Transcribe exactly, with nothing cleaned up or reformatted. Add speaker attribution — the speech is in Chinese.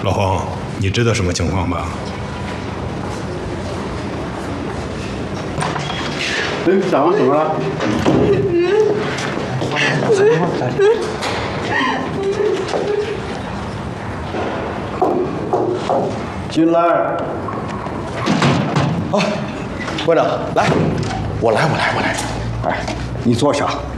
Speaker 1: 老黄，你知道什么情况吧？
Speaker 2: 哎，咋了？怎么了？进来。啊，馆长，来，我来，我来，我来。哎，你坐下。